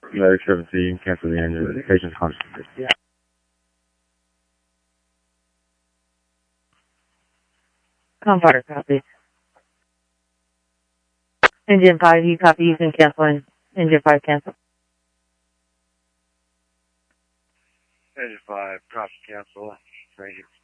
Medic 17, cancel the engine. Patient's conscious. Yeah. Comfire, copy. Engine 5, you copy, you can cancel in. Engine 5, cancel. Engine 5, copy, cancel. Right here.